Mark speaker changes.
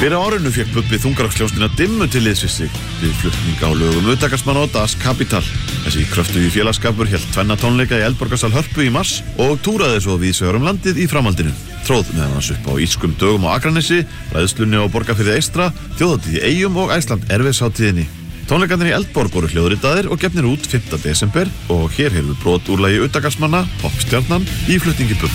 Speaker 1: Fyrir árinu fékk Bubbi þungaroksljónstina Dimmu til liðs við sig við flutning á lögum utangarðsmanna og Das Kapital. Þessi kröftugi félagsskapur hélt 2 tónleika í Eldborgarsal Hörpu í mars og túraði svo víðsvegar landið í framhaldinu. Tróð meðan hans upp á írskum dögum á Akranesi, Ræðslunni á Borgarfirði eystra, þjóðhátíð í Eyjum og Iceland Airways hátíðinni. Tónleikarnir í Eldborg voru hljóðritaðir og gefnir út 5. desember og hér hefur brot úr lagi utangarðsmanna, Poppstjarnan, í flutningi Bubba.